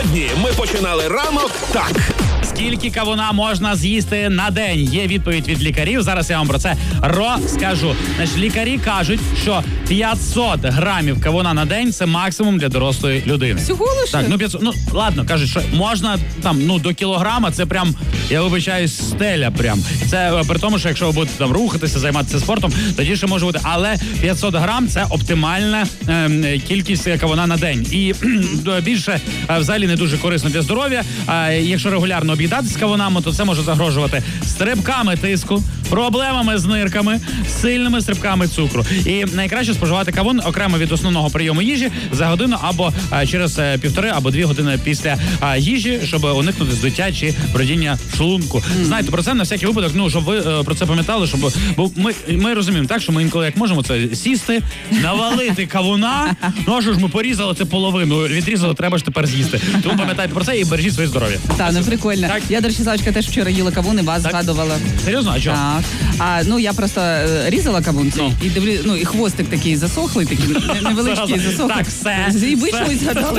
Сьогодні ми починали ранок так. Скільки кавуна можна з'їсти на день? Є відповідь від лікарів. Зараз я вам про це розкажу. Значить, лікарі кажуть, що 500 грамів кавуна на день – це максимум для дорослої людини. Всього лише? Так, 500, ладно, кажуть, що можна там, до кілограма, це прям, я вибачаюсь, стеля прям. Це при тому, що якщо ви будете там рухатися, займатися спортом, тоді ще може бути. Але 500 грам – це оптимальна кількість кавуна на день. І більше взагалі не дуже корисно для здоров'я. Якщо регулярно об'їдатися кавунами, то це може загрожувати стрибками тиску, проблемами з нирками, сильними стрибками цукру. І найкраще споживати кавун окремо від основного прийому їжі за годину або через 1,5 або 2 години після їжі, щоб уникнути здуття чи бродіння в шлунку. Знаєте, про це на всякий випадок, щоб ви про це пам'ятали, щоб бо ми розуміємо так, що ми інколи як можемо це сісти, навалити кавуна, а що ж ми порізали це половину, відрізали, треба ж тепер з'їсти. Тому пам'ятайте про це і бережіть своє здоров'я. Так, ну прикольно. Так. Я, до речі, Славочка, теж вчора їла кавун і вас згадувала. Серйозно? А чого? Так. Я просто різала кавун і дивлю, і хвостик такий засохлий, такий невеличкий засохлий. Так, все. І вийшло і згадала.